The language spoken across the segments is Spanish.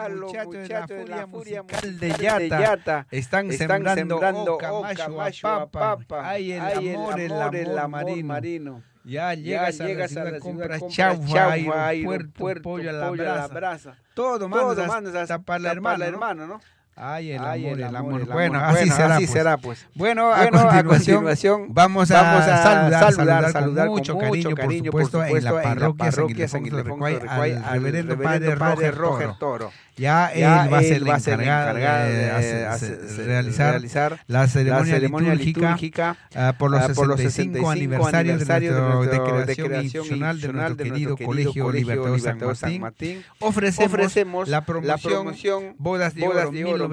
muchachos de la furia musical de Yata están sembrando Camacho a Papa. Ay, el amor marino. Ya llegas a la ciudad, compras chaufa, aeropuerto, pollo a la brasa. Todo mandas hasta para la hermana, ¿no? Ay, el amor. Bueno, así será, pues. Bueno, a continuación vamos a saludar con mucho cariño, por supuesto, en la parroquia San Ildefonso de Recuay, al reverendo padre Roger Toro. Ya él va a ser el encargado de realizar la ceremonia litúrgica por los 65 aniversarios de creación institucional de nuestro querido Colegio Libertador San Martín. Ofrecemos la promoción Bodas de Oro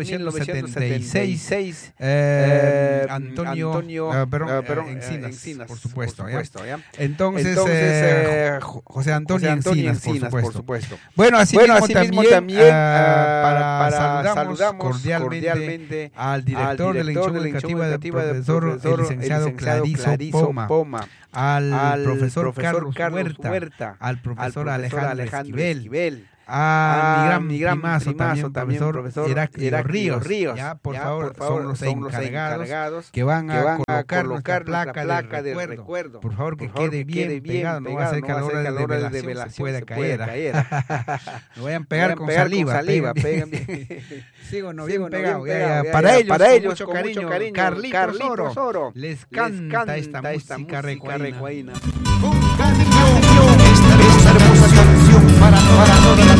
1976, Antonio Encinas, por supuesto. Entonces, José Antonio Encinas, por supuesto. Bueno, así mismo también saludamos cordialmente al director de la institución educativa del profesor el licenciado Clarizo Poma, al profesor Carlos Huerta, al profesor Alejandro Esquivel, a mi gran primazo también, profesor Heraclio Ríos. Ya, por favor, son los encargados que van a colocar nuestra placa de recuerdo. Por favor, que quede bien pegado, no va a ser que a la hora de revelación se pueda caer. No vayan a pegar con saliva. Pegan bien. Sigo, no, bien pegado. Para ellos, con mucho cariño, Carlitos Oro les canta esta música recuaína. Con cariño, esta hermosa canción para toda la